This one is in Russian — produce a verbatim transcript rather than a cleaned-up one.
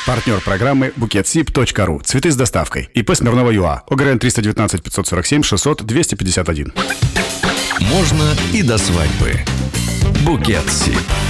Партнер программы букетсиб точка ру. Цветы с доставкой. ИП Смирнова ЮА. ОГРН триста девятнадцать пятьсот сорок семь шестьсот двести пятьдесят один. Можно и до свадьбы. Букетсиб.